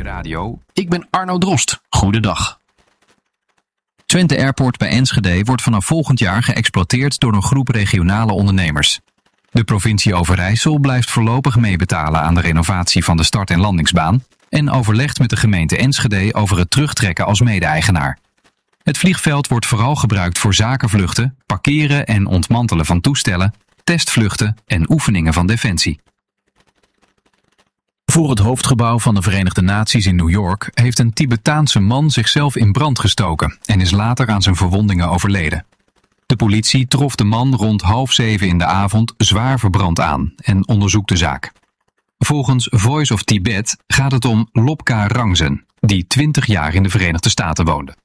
Radio. Ik ben Arno Drost. Goedendag. Twente Airport bij Enschede wordt vanaf volgend jaar geëxploiteerd door een groep regionale ondernemers. De provincie Overijssel blijft voorlopig meebetalen aan de renovatie van de start- en landingsbaan en overlegt met de gemeente Enschede over het terugtrekken als mede-eigenaar. Het vliegveld wordt vooral gebruikt voor zakenvluchten, parkeren en ontmantelen van toestellen, testvluchten en oefeningen van Defensie. Voor het hoofdgebouw van de Verenigde Naties in New York heeft een Tibetaanse man zichzelf in brand gestoken en is later aan zijn verwondingen overleden. De politie trof de man rond 6:30 in de avond zwaar verbrand aan en onderzoekt de zaak. Volgens Voice of Tibet gaat het om Lobka Rangzen, die 20 jaar in de Verenigde Staten woonde.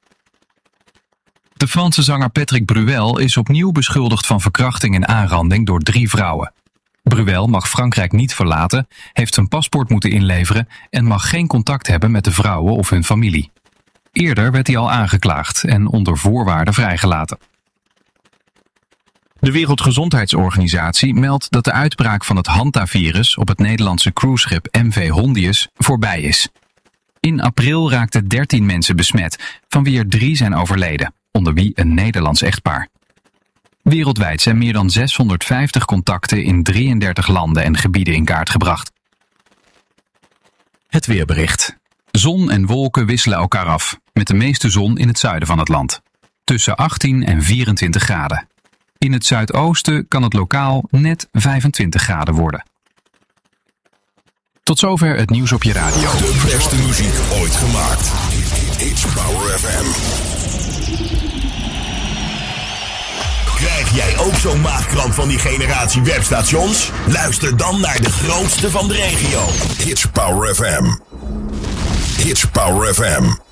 De Franse zanger Patrick Bruel is opnieuw beschuldigd van verkrachting en aanranding door 3 vrouwen. Bruel mag Frankrijk niet verlaten, heeft zijn paspoort moeten inleveren en mag geen contact hebben met de vrouwen of hun familie. Eerder werd hij al aangeklaagd en onder voorwaarden vrijgelaten. De Wereldgezondheidsorganisatie meldt dat de uitbraak van het hantavirus op het Nederlandse cruiseschip MV Hondius voorbij is. In april raakten 13 mensen besmet, van wie er 3 zijn overleden, onder wie een Nederlands echtpaar. Wereldwijd zijn meer dan 650 contacten in 33 landen en gebieden in kaart gebracht. Het weerbericht. Zon en wolken wisselen elkaar af, met de meeste zon in het zuiden van het land. Tussen 18 en 24 graden. In het zuidoosten kan het lokaal net 25 graden worden. Tot zover het nieuws op je radio. De beste muziek ooit gemaakt. It's Power FM. Krijg jij ook zo'n maagkramp van die generatie webstations? Luister dan naar de grootste van de regio. It's Power FM. It's Power FM.